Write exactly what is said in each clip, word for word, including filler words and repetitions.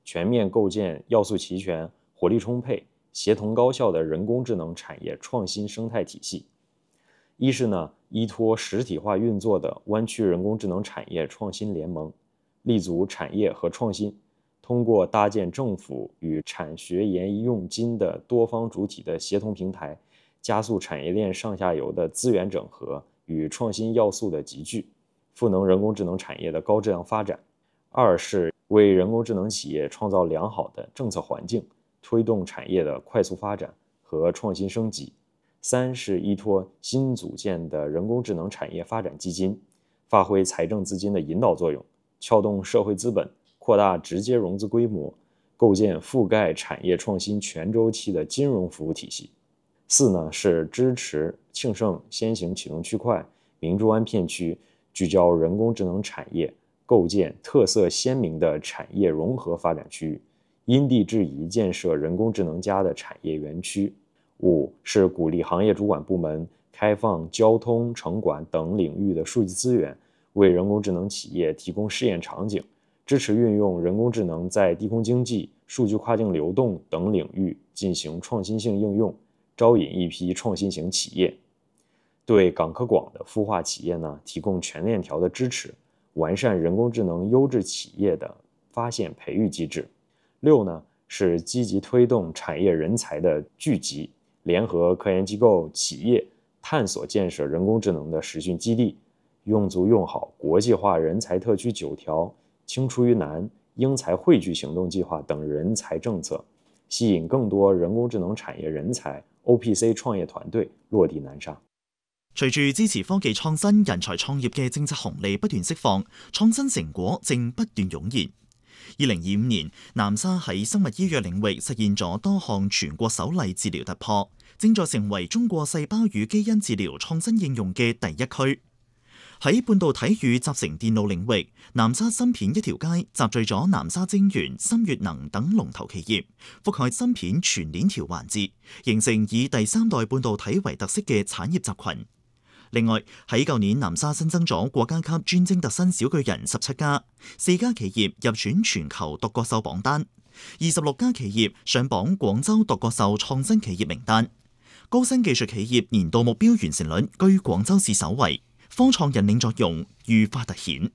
全面构建要素齐全、活力充沛、协同高效的人工智能产业创新生态体系。一是呢，依托实体化运作的湾区人工智能产业创新联盟，立足产业和创新，通过搭建政府与产学研用金的多方主体的协同平台，加速产业链上下游的资源整合与创新要素的集聚，赋能人工智能产业的高质量发展。二是为人工智能企业创造良好的政策环境，推动产业的快速发展和创新升级。三是依托新组建的人工智能产业发展基金，发挥财政资金的引导作用，撬动社会资本，扩大直接融资规模，构建覆盖产业创新全周期的金融服务体系。四呢，是支持庆盛先行启动区块、明珠湾片区，聚焦人工智能产业，构建特色鲜明的产业融合发展区域，因地制宜建设人工智能加的产业园区。五是鼓励行业主管部门开放交通、城管等领域的数据资源，为人工智能企业提供试验场景，支持运用人工智能在低空经济、数据跨境流动等领域进行创新性应用，招引一批创新型企业。对港科广的孵化企业呢，提供全链条的支持，完善人工智能优质企业的发现培育机制。六呢，是积极推动产业人才的聚集，联合科研机构、企业，探索建设人工智能的实训基地，用足用好国际化人才特区九条、青出于蓝、英才汇聚行动计划等人才政策，吸引更多人工智能產業人才 O P C 創業團隊落地南沙。 隨住支持科技創新、人才創業嘅政策紅利不斷釋放，創新成果正不斷湧現。二零二五年，南沙喺生物醫藥領域實現咗多項全國首例治療突破，正在成為中國細胞與基因治療創新應用嘅第一區。喺半導體與集成電路領域，南沙芯片一條街集聚咗南沙晶圓、深越能等龍頭企業，覆蓋芯片全鏈條環節，形成以第三代半導體為特色嘅產業集群。另外，喺舊年南沙新增咗國家級專精特新小巨人十七家，四家企業入選全球獨角獸榜單，二十六家企業上榜廣州獨角獸創新企業名單。高新技術企業年度目標完成率居廣州市首位，科創引領作用愈發突顯。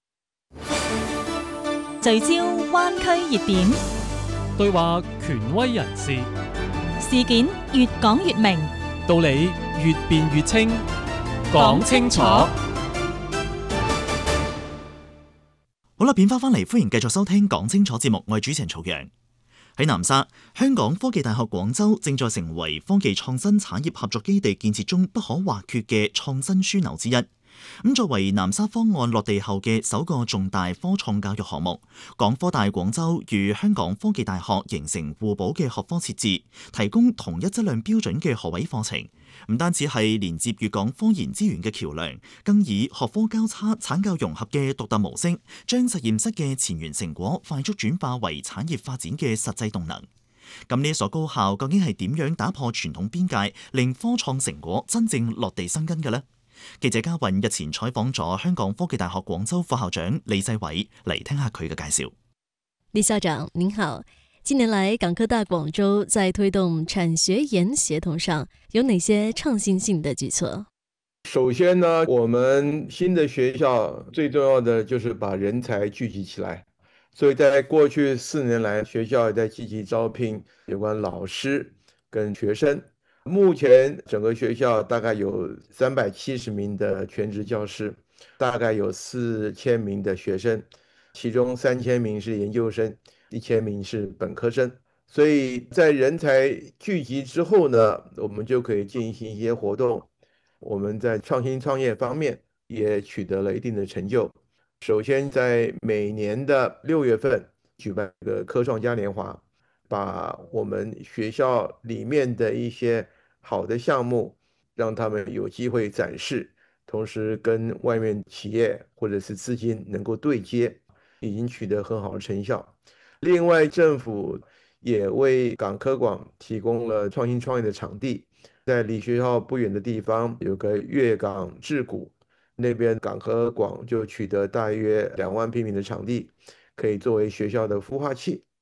聚焦灣區熱點， 對話權威人士， 事件越講越明， 道理越辯越清。講清楚。好啦，變翻翻嚟，歡迎繼續收聽講清楚節目，我係主持人曹陽。喺南沙，香港科技大學廣州正在成為科技創新產業合作基地建設中不可或缺嘅創新樞紐之一。咁作為南沙方案落地後嘅首個重大科創教育項目，港科大廣州與香港科技大學形成互補嘅學科設置，提供同一質量標準嘅學位課程。唔單止係連接粵港科研資源嘅橋梁，更以學科交叉、產教融合嘅獨特模式，將實驗室嘅前沿成果快速轉化為產業發展嘅實際動能。咁呢一所高校究竟係點樣打破傳統邊界，令科創成果真正落地生根嘅呢？記者嘉韻日前採訪咗香港科技大學廣州副校長李世偉，嚟聽下佢嘅介紹。 李校長您好，近年來港科大廣州在推動產學研協同上有哪些創新性的舉措？ 首先呢，我們新的學校最重要的就是把人才聚集起來，所以在過去四年來，學校也在積極招聘有關老師跟學生。目前整個學校大概有三百七十名的全職教師，大概有四千名的學生，其中三千名是研究生，一千名是本科生。所以在人才聚集之後呢，我們就可以進行一些活動。我們在創新創業方面也取得了一定的成就。首先在每年的六月份舉辦一個科創嘉年華，把我們學校裡面的一些好的項目讓他們有機會展示，同時跟外面企業或者是資金能夠對接，已經取得很好的成效。另外，政府也為港科廣提供了創新創業的場地，在離學校不遠的地方有個粵港智谷，那邊港科廣就取得大約兩萬平米的場地，可以作為學校的孵化器。